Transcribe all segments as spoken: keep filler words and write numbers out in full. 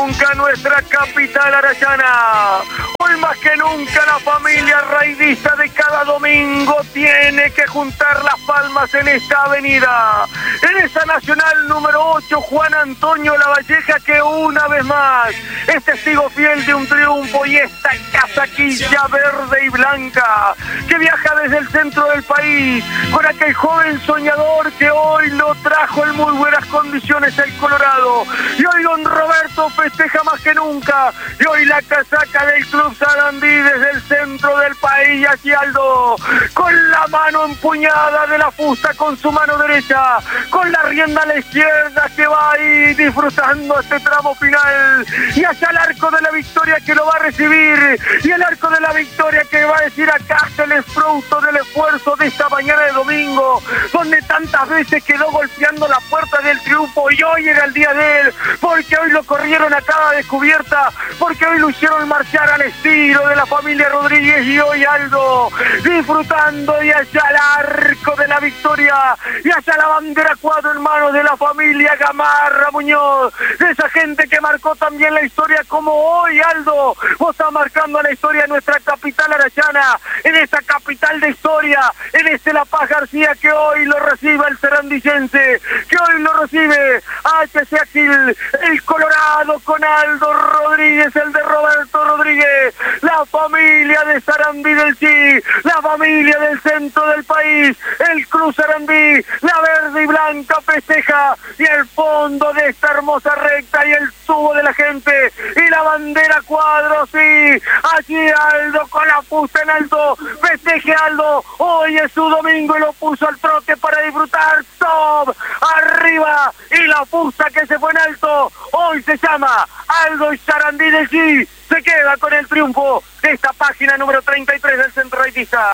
nunca nuestra capital arayana. Hoy más que nunca la familia raidista de cada domingo tiene que juntar las palmas en esta avenida. En esa nacional número ocho, Juan Antonio Lavalleja, que una vez más es testigo fiel de un triunfo, y esta casaquilla verde y blanca que viaja desde el centro del país con aquel joven soñador que hoy lo trajo en muy buenas condiciones el Colorado. Y hoy don Roberto festeja más que nunca, y hoy la casaca del Club Sarandí desde el centro del país, y aquí Aldo con la mano empuñada de la fusta con su mano derecha, con la rienda a la izquierda, que va ahí disfrutando este tramo final, y hacia el arco de la victoria que lo va a recibir, y el arco de la victoria que va a decir: acá se les fruto del esfuerzo de esta mañana de domingo, donde tantas veces quedó golpeando la puerta del triunfo, y hoy era el día de él, porque hoy lo corrieron a cada descubierta, porque hoy lo hicieron marchar al estilo de la familia Rodríguez, y hoy Aldo disfrutando y hacia el arco de la victoria y hacia la bandera cuadro en manos de la familia Gamarra Muñoz, de esa gente que marcó también la historia, como hoy Aldo vos estás marcando la historia de nuestra capital arayana, en esta capital de historia, en este La Paz García, que hoy lo recibe el serandillense, que hoy lo recibe H C Aquil, el Colorado, con Aldo Rodríguez, el de Roberto Rodríguez, la familia de Sarandí del Sí, la familia del centro del país, el Cruz Sarandí, la verde y blanca festeja, y el fondo de esta hermosa recta y el tubo de la gente y la bandera cuadro, sí, allí Aldo con la fusta en alto, festeje Aldo, hoy es su domingo y lo puso al trote para disfrutar. Top arriba, y la fusta que se fue en alto, hoy se llama Aldo y Sarandí del Sí se queda con el triunfo de esta página número treinta y tres del centro raidista.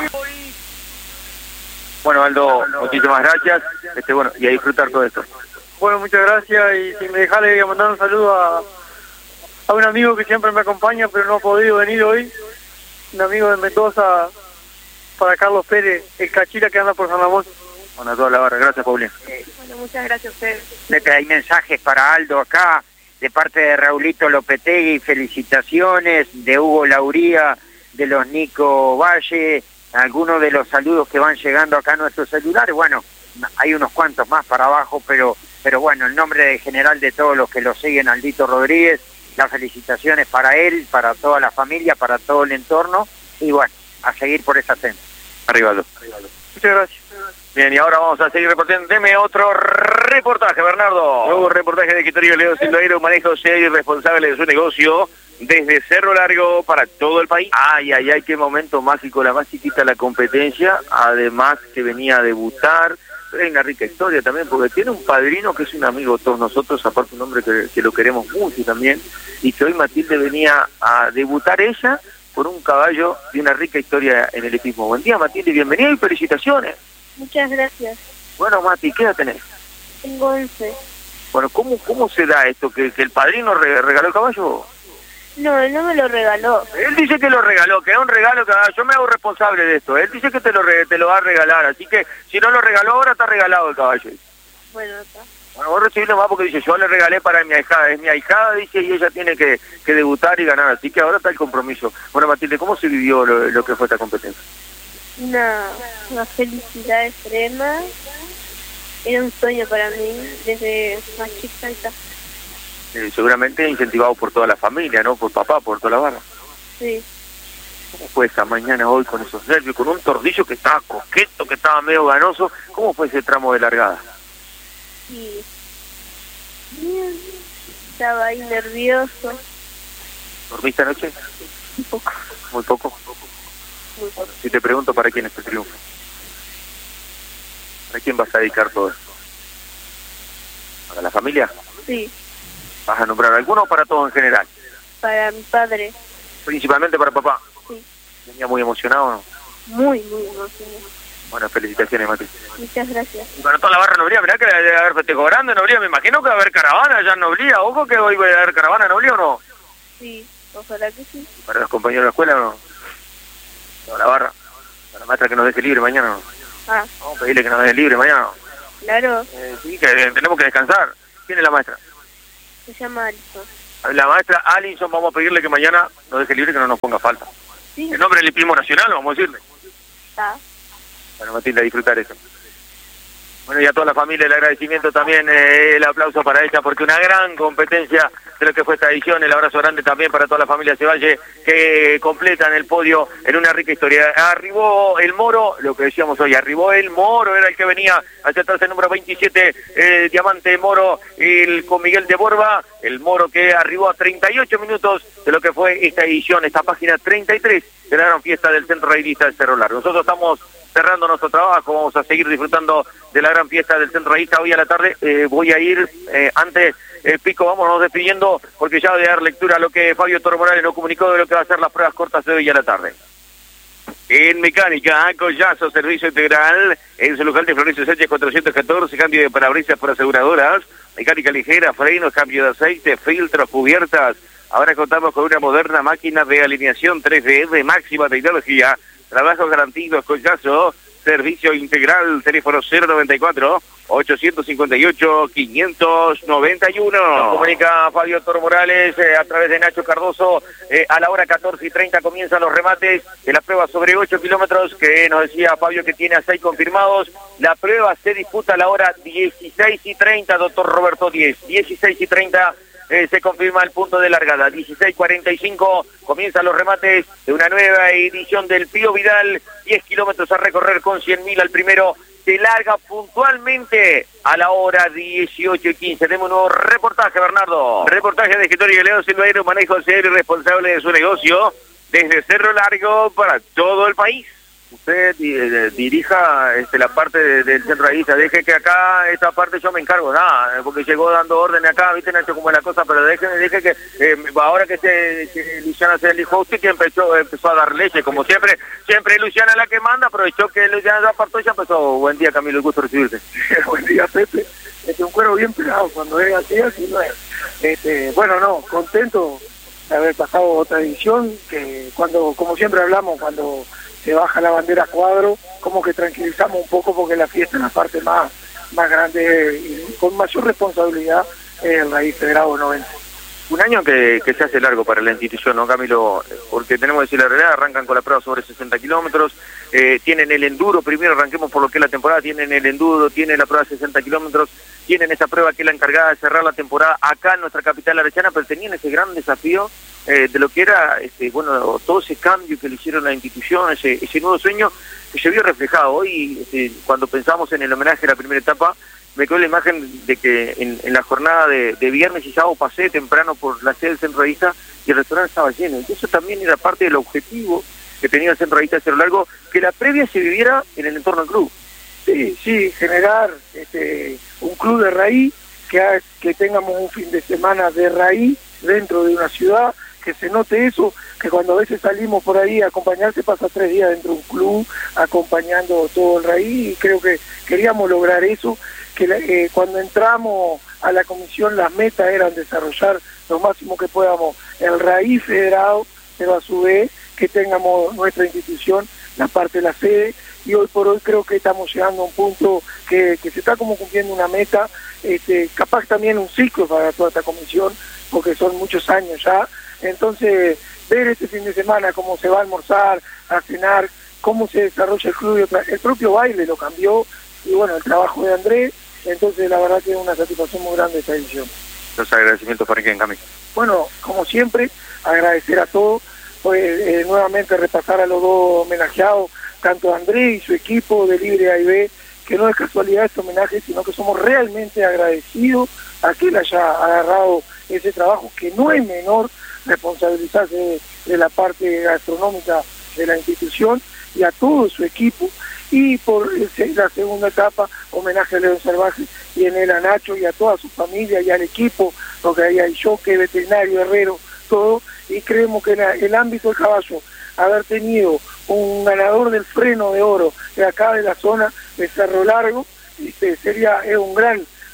Bueno, Aldo, muchísimas gracias, este, bueno, y a disfrutar todo esto. Bueno, muchas gracias, y si me dejás le voy a mandar un saludo a, a un amigo que siempre me acompaña, pero no ha podido venir hoy, un amigo de Mendoza, para Carlos Pérez, el cachira que anda por San Ramón. Bueno, a toda la barra, gracias, Paulina. Bueno, muchas gracias a ustedes. Hay mensajes para Aldo acá, de parte de Raulito Lopetegui, felicitaciones, de Hugo Lauría, de los Nico Valle, algunos de los saludos que van llegando acá a nuestros celulares. Bueno, hay unos cuantos más para abajo, pero pero bueno, en nombre de general de todos los que lo siguen, Aldito Rodríguez, las felicitaciones para él, para toda la familia, para todo el entorno, y bueno, a seguir por esa senda. Arriba, Aldo. Muchas gracias. Bien, y ahora vamos a seguir reportando. Deme otro reportaje, Bernardo. Nuevo reportaje de escritorio Leo Silveira, un manejo serio y responsable de su negocio desde Cerro Largo para todo el país. Ay, ay, ay, qué momento mágico, la más chiquita de la competencia, además que venía a debutar. Pero hay una rica historia también, porque tiene un padrino que es un amigo de todos nosotros, aparte un hombre que, que lo queremos mucho también, y que hoy Matilde venía a debutar ella por un caballo de una rica historia en el equipo. Buen día, Matilde, bienvenida y felicitaciones. Muchas gracias. Bueno, Mati, ¿qué edad tenés? Tengo once. Bueno, ¿cómo cómo se da esto? ¿Que, que el padrino re, regaló el caballo? No, él no me lo regaló. Él dice que lo regaló, que es un regalo que yo me hago responsable de esto. Él dice que te lo, re, te lo va a regalar, así que si no lo regaló ahora está regalado el caballo. Bueno, está. Bueno, vos recibirlo más porque dice, yo le regalé para mi ahijada, es mi ahijada, dice, y ella tiene que, que debutar y ganar, así que ahora está el compromiso. Bueno, Matilde, ¿cómo se vivió lo, lo que fue esta competencia? Una, una felicidad extrema. Era un sueño para mí desde más chiquita. Eh, seguramente incentivado por toda la familia, ¿no? Por papá, por toda la barra. Sí. ¿Cómo fue esa mañana hoy con esos nervios, con un tordillo que estaba coqueto, que estaba medio ganoso? ¿Cómo fue ese tramo de largada? Sí. Bien. Estaba ahí nervioso. ¿Dormiste anoche? Un poco. Muy poco. Muy poco. Si te pregunto, ¿para quién es el triunfo? ¿Para quién vas a dedicar todo esto? ¿Para la familia? Sí. ¿Vas a nombrar alguno o para todos en general? Para mi padre. Principalmente para papá. Sí. ¿Venía muy emocionado o no? Muy, muy emocionado. Bueno, felicitaciones, Mati. Muchas gracias. Y para toda la barra Noblía, mirá que debe haber festejo grande en Noblía. Me imagino que va a haber caravana allá en Noblía. Ojo que hoy va a haber caravana en Noblía, ¿o no? Sí, ojalá que sí. ¿Y para los compañeros de la escuela o no? Toda la barra. Para la maestra que nos deje libre mañana, ¿no? Ah, Vamos a pedirle que nos deje libre mañana. claro. Eh, sí, que tenemos que descansar. ¿Quién es la maestra? Se llama Alison. La maestra Alison, vamos a pedirle que mañana nos deje libre, que no nos ponga falta. Sí. En nombre del primo nacional, vamos a decirle. Está. Bueno, Matilda, disfrutar eso. Bueno, y a toda la familia el agradecimiento también, eh, el aplauso para ella, porque una gran competencia de lo que fue esta edición. El abrazo grande también para toda la familia Cevalle, que completan el podio en una rica historia. Arribó el Moro, lo que decíamos hoy, arribó el Moro, era el que venía hacia atrás, el número veintisiete, eh, Diamante Moro, el, con Miguel de Borba, el Moro que arribó a treinta y ocho minutos de lo que fue esta edición, esta página treinta y tres de la gran fiesta del Centro Raidista del Cerro Largo. Nosotros estamos cerrando nuestro trabajo, vamos a seguir disfrutando de la gran fiesta del Centro Raidista hoy a la tarde. Eh, voy a ir eh, antes, eh, Pico, vámonos despidiendo, porque ya voy a dar lectura a lo que Fabio Toro Morales nos comunicó de lo que va a ser las pruebas cortas de hoy a la tarde. En mecánica, Collazo, servicio integral, en su local de Florencio Sánchez cuatrocientos catorce, cambio de parabrisas por aseguradoras, mecánica ligera, frenos, cambio de aceite, filtros, cubiertas. Ahora contamos con una moderna máquina de alineación tres D de máxima tecnología. Trabajos garantidos, Collazo, servicio integral, teléfono cero noventa y cuatro, ochocientos cincuenta y ocho, quinientos noventa y uno. Nos comunica Fabio Toro Morales eh, a través de Nacho Cardoso. Eh, a la hora catorce y treinta comienzan los remates de la prueba sobre ocho kilómetros, que nos decía Fabio que tiene a seis confirmados. La prueba se disputa a la hora dieciséis y treinta, doctor Roberto diez. dieciséis y treinta. Eh, se confirma el punto de largada. dieciséis cuarenta y cinco comienzan los remates de una nueva edición del Pío Vidal. diez kilómetros a recorrer con cien mil al primero. Se larga puntualmente a la hora dieciocho y quince. Tenemos un nuevo reportaje, Bernardo. Reportaje de escritorio de Leo Silveiro, manejo serio y responsable de su negocio desde Cerro Largo para todo el país. Usted eh, dirija este, la parte de, del Centro Raidista, deje que acá esta parte yo me encargo, nada, porque llegó dando orden acá, viste Nacho cómo es la cosa, pero deje, deje que eh, ahora que, se, que Luciana se eligió usted, que empezó, empezó a dar leche, como siempre, siempre Luciana la que manda, aprovechó que Luciana ya partó y ya empezó. Buen día, Camilo, el gusto de recibirte. Buen día, Pepe. Este, un cuero bien pegado, cuando es así, así no es. Este, bueno, no, contento de haber pasado otra edición, que cuando, como siempre hablamos, cuando se baja la bandera a cuadro, como que tranquilizamos un poco, porque la fiesta es la parte más, más grande y con mayor responsabilidad es el Raíz Federado noventa. Un año que, que se hace largo para la institución, ¿no, Camilo? Porque tenemos que decir la realidad, arrancan con la prueba sobre sesenta kilómetros, eh, tienen el enduro, primero arranquemos por lo que es la temporada, tienen el enduro, tienen la prueba de sesenta kilómetros, tienen esa prueba que es la encargada de cerrar la temporada acá en nuestra capital arechana, pero tenían ese gran desafío eh, de lo que era, este, bueno, todo ese cambio que le hicieron a la institución, ese, ese nuevo sueño que se vio reflejado hoy. Este, cuando pensamos en el homenaje a la primera etapa, me quedó la imagen de que en, en la jornada de, de viernes y sábado pasé temprano por la sede del Centro Raidista y el restaurante estaba lleno. Y eso también era parte del objetivo que tenía el Centro Raidista de Cerro Largo, que la previa se viviera en el entorno del club. Sí, sí, generar este, un club de raíz, que, ha, que tengamos un fin de semana de raíz dentro de una ciudad, que se note eso, que cuando a veces salimos por ahí a acompañar, se pasa tres días dentro de un club, acompañando todo el raíz, y creo que queríamos lograr eso, que eh, cuando entramos a la comisión las metas eran desarrollar lo máximo que podamos el raíz federado, pero a su vez que tengamos nuestra institución, la parte de la sede, y hoy por hoy creo que estamos llegando a un punto que, que se está como cumpliendo una meta, este, capaz también un ciclo para toda esta comisión, porque son muchos años ya. Entonces, ver este fin de semana cómo se va a almorzar, a cenar, cómo se desarrolla el club, el propio baile lo cambió, y bueno, el trabajo de Andrés, entonces la verdad que es una satisfacción muy grande esta edición. Los agradecimientos para quien, Camilo. Bueno, como siempre, agradecer a todos, pues eh, nuevamente repasar a los dos homenajeados, tanto a Andrés y su equipo de Libre A y B, que no es casualidad este homenaje, sino que somos realmente agradecidos a que él haya agarrado ese trabajo, que no es menor responsabilizarse de, de la parte gastronómica de la institución, y a todo su equipo. Y por la segunda etapa, homenaje a León Salvaje y en él a Nacho y a toda su familia y al equipo, porque ahí hay choque, veterinario, herrero, todo, y creemos que en el ámbito del caballo, haber tenido un ganador del freno de oro de acá de la zona de Cerro Largo, este, sería es un gran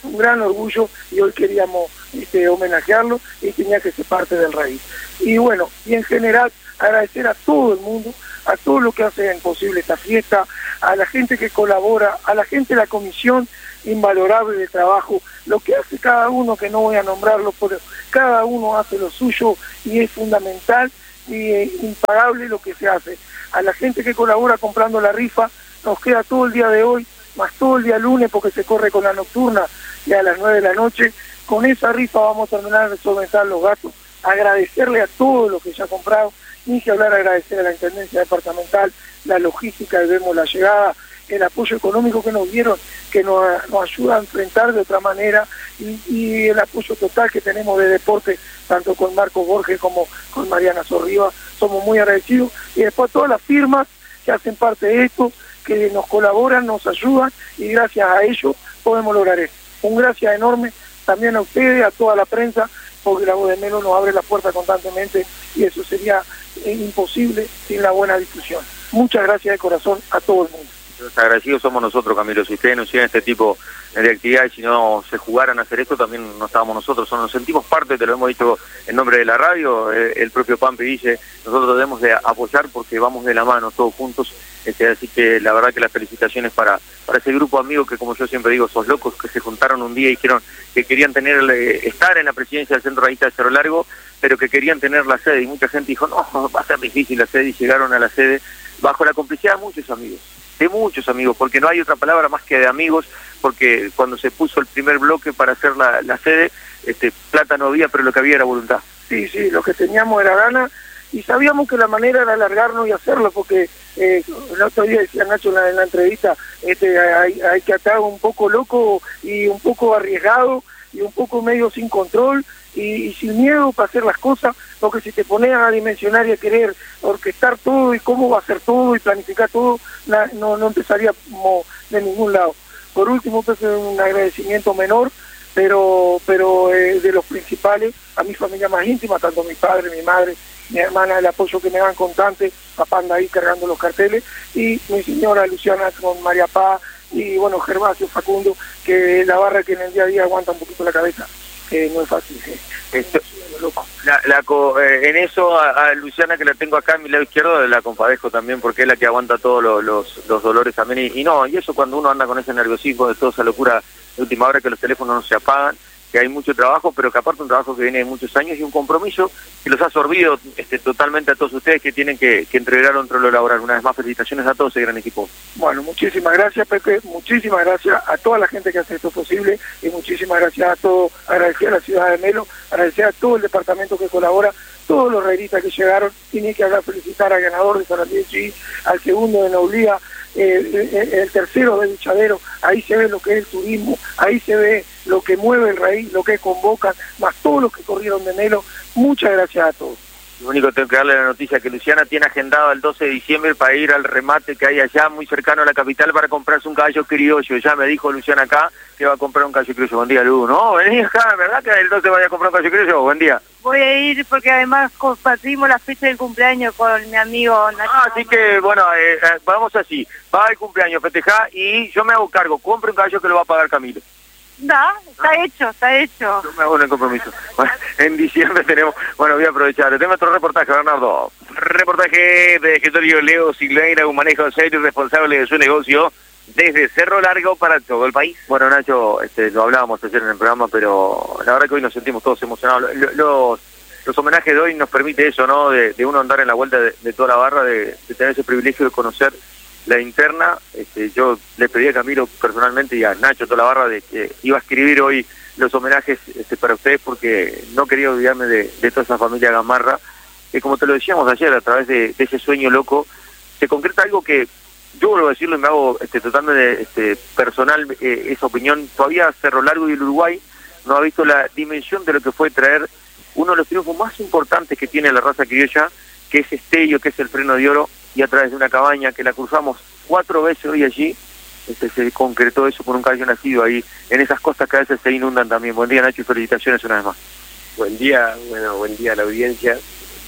un gran orgullo y hoy queríamos este, homenajearlo y tenía que ser parte del raíz. Y bueno, y en general agradecer a todo el mundo, a todos los que hacen posible esta fiesta, a la gente que colabora, a la gente de la comisión invalorable de trabajo, lo que hace cada uno, que no voy a nombrarlo, pero cada uno hace lo suyo y es fundamental y eh, impagable lo que se hace. A la gente que colabora comprando la rifa, nos queda todo el día de hoy, más todo el día lunes porque se corre con la nocturna y a las nueve de la noche. Con esa rifa vamos a terminar de solventar los gastos. Agradecerle a todos los que ya han comprado, ni que hablar, agradecer a la Intendencia Departamental, la logística, y vemos la llegada, el apoyo económico que nos dieron, que nos, nos ayuda a enfrentar de otra manera, y, y el apoyo total que tenemos de deporte, tanto con Marcos Borges como con Mariana Sorriba, somos muy agradecidos, y después todas las firmas que hacen parte de esto, que nos colaboran, nos ayudan, y gracias a ellos podemos lograr esto. Un gracias enorme también a ustedes, a toda la prensa, porque la Voz de Melo nos abre la puerta constantemente, y eso sería eh, imposible sin la buena difusión. Muchas gracias de corazón a todo el mundo. Los agradecidos somos nosotros, Camilo. Si ustedes no hicieran este tipo de actividades, si no se jugaran a hacer esto, también no estábamos nosotros. Nos sentimos parte, te lo hemos dicho en nombre de la radio, el propio Pampi dice, nosotros debemos de apoyar porque vamos de la mano todos juntos. Este, así que la verdad que las felicitaciones para, para ese grupo de amigos que, como yo siempre digo, esos locos que se juntaron un día y dijeron que querían tener estar en la presidencia del Centro Rayista de Cerro Largo, pero que querían tener la sede. Y mucha gente dijo, no, va a ser difícil la sede, y llegaron a la sede bajo la complicidad de muchos amigos. de muchos amigos, porque no hay otra palabra más que de amigos, porque cuando se puso el primer bloque para hacer la, la sede, este, plata no había, pero lo que había era voluntad. Sí, sí, lo que teníamos era gana, y sabíamos que la manera era alargarnos y hacerlo, porque eh, el otro día decía Nacho en la, en la entrevista, este, hay, hay que atar un poco loco y un poco arriesgado, y un poco medio sin control, y, y sin miedo para hacer las cosas, porque si te pones a dimensionar y a querer orquestar todo y cómo va a ser todo y planificar todo, na, no, no empezaríamos de ningún lado. Por último, pues, un agradecimiento menor, pero pero eh, de los principales, a mi familia más íntima, tanto mi padre, mi madre, mi hermana, el apoyo que me dan constante, papá anda ahí cargando los carteles, y mi señora Luciana con María Paz, y bueno, Gervasio, Facundo, que la barra que en el día a día aguanta un poquito la cabeza, que no es fácil. Eh. Esto, la, la, eh, en eso a, a Luciana, que la tengo acá en mi lado izquierdo, la compadezco también, porque es la que aguanta todos los, los, los dolores también, y, y no, y eso cuando uno anda con ese nerviosismo de toda esa locura de última hora, que los teléfonos no se apagan, que hay mucho trabajo, pero que aparte un trabajo que viene de muchos años y un compromiso que los ha absorbido este, totalmente a todos ustedes que tienen que, que entregar otro lo laboral. Una vez más, felicitaciones a todo ese gran equipo. Bueno, muchísimas gracias, Pepe, muchísimas gracias a toda la gente que hace esto posible, y muchísimas gracias a todos, agradecer a la ciudad de Melo, agradecer a todo el departamento que colabora, todos los reiristas que llegaron, y ni que hablar, felicitar al ganador de Sarandí, al segundo de Naulía, eh, el, el tercero de Bichadero. Ahí se ve lo que es el turismo, ahí se ve lo que mueve el raíz, lo que convocan, más todos los que corrieron de Melo. Muchas gracias a todos. Lo único que tengo que darle la noticia que Luciana tiene agendado el doce de diciembre para ir al remate que hay allá muy cercano a la capital para comprarse un caballo criollo. Ya me dijo Luciana acá que va a comprar un caballo criollo. Buen día, Lu. No, vení acá, ¿verdad que el doce vaya a comprar un caballo criollo? Buen día. Voy a ir porque además compartimos la fecha del cumpleaños con mi amigo Nacho. Ah, así que, bueno, eh, eh, vamos así. Va al cumpleaños, festejá, y yo me hago cargo. Compre un caballo que lo va a pagar Camilo. Da, está hecho, está hecho. Yo me hago el compromiso. Bueno, en diciembre tenemos... Bueno, voy a aprovechar. Tengo otro reportaje, Bernardo. Reportaje de escritorio Leo Silveira, un manejo serio y responsable de su negocio desde Cerro Largo para todo el país. Bueno, Nacho, este, lo hablábamos ayer en el programa, pero la verdad que hoy nos sentimos todos emocionados. Los, los homenajes de hoy nos permite eso, ¿no? De, de uno andar en la vuelta de, de toda la barra, de, de tener ese privilegio de conocer la interna. Este, yo le pedí a Camilo personalmente y a Nacho, toda la barra, de que iba a escribir hoy los homenajes este, para ustedes, porque no quería olvidarme de, de toda esa familia Gamarra, que como te lo decíamos ayer, a través de, de ese sueño loco, se concreta algo que yo vuelvo a decirlo y me hago este, totalmente este, personal eh, esa opinión. Todavía Cerro Largo y el Uruguay no ha visto la dimensión de lo que fue traer uno de los triunfos más importantes que tiene la raza criolla, que es Estello, que es el freno de oro, y a través de una cabaña que la cruzamos cuatro veces hoy allí, este, se concretó eso con un caballo nacido ahí, en esas costas que a veces se inundan también. Buen día, Nacho, y felicitaciones una vez más. Buen día, bueno, buen día a la audiencia.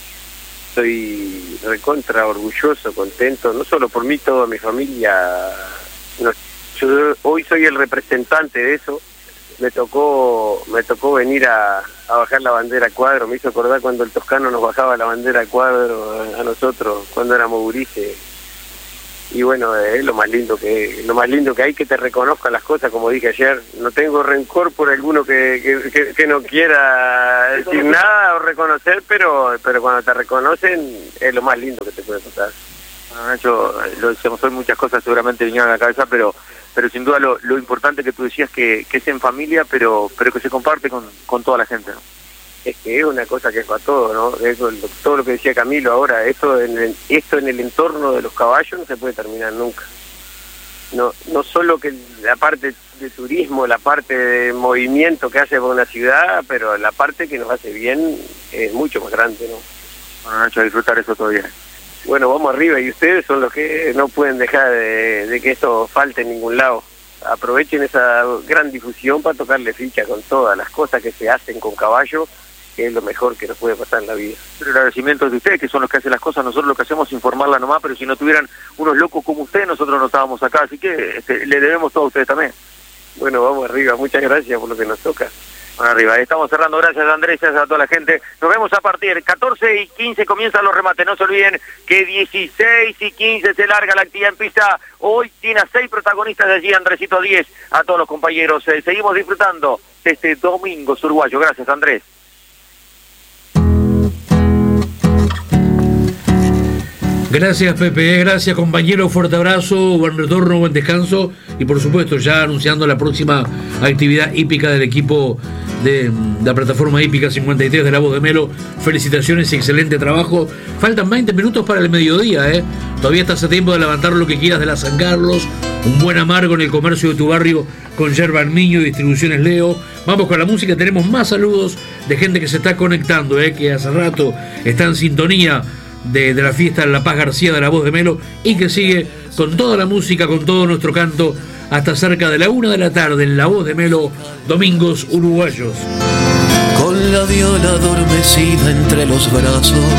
Estoy recontra orgulloso, contento, no solo por mí, toda mi familia. No, yo hoy soy el representante de eso, me tocó me tocó venir a, a bajar la bandera a cuadro. Me hizo acordar cuando el Toscano nos bajaba la bandera a cuadro a, a nosotros cuando éramos gurises. Y bueno, es lo más lindo que lo más lindo que hay, que te reconozcan las cosas, como dije ayer. No tengo rencor por alguno que, que, que, que no quiera decir nada o reconocer, pero pero cuando te reconocen es lo más lindo que te puede pasar. Bueno, Nacho, lo decíamos hoy, muchas cosas seguramente vinieron a la cabeza, pero pero sin duda lo, lo importante que tú decías que, que es en familia, pero pero que se comparte con, con toda la gente, ¿no? Es que es una cosa que es para todo, ¿no? Eso, todo lo que decía Camilo ahora, esto en el, esto en el entorno de los caballos no se puede terminar nunca. No no solo que la parte de turismo, la parte de movimiento que hace por una ciudad, pero la parte que nos hace bien es mucho más grande, ¿no? Bueno, Nacho, a disfrutar eso todavía. Bueno, vamos arriba, y ustedes son los que no pueden dejar de, de que esto falte en ningún lado. Aprovechen esa gran difusión para tocarle ficha con todas las cosas que se hacen con caballo, que es lo mejor que nos puede pasar en la vida. Pero el agradecimiento es de ustedes, que son los que hacen las cosas. Nosotros lo que hacemos es informarla nomás, pero si no tuvieran unos locos como ustedes, nosotros no estábamos acá, así que este, le debemos todo a ustedes también. Bueno, vamos arriba, muchas gracias por lo que nos toca. Bueno, arriba, estamos cerrando, gracias Andrés, gracias a toda la gente. Nos vemos a partir catorce y quince comienzan los remates, no se olviden que dieciséis y quince se larga la actividad en pista. Hoy tiene a seis protagonistas de allí, Andresito diez, a todos los compañeros. Eh, seguimos disfrutando de este domingo uruguayo. Gracias, Andrés. Gracias, Pepe, gracias, compañero, fuerte abrazo, buen retorno, buen descanso y por supuesto ya anunciando la próxima actividad hípica del equipo de la plataforma hípica cincuenta y tres de La Voz de Melo. Felicitaciones y excelente trabajo. Faltan veinte minutos para el mediodía, ¿eh? Todavía estás a tiempo de levantar lo que quieras de la San Carlos, un buen amargo en el comercio de tu barrio con Yerba Armiño y Distribuciones Leo. Vamos con la música, tenemos más saludos de gente que se está conectando, ¿eh? Que hace rato está en sintonía De, de la fiesta La Paz García de La Voz de Melo y que sigue con toda la música, con todo nuestro canto hasta cerca de la una de la tarde en La Voz de Melo, Domingos Uruguayos. Con la viola adormecida entre los brazos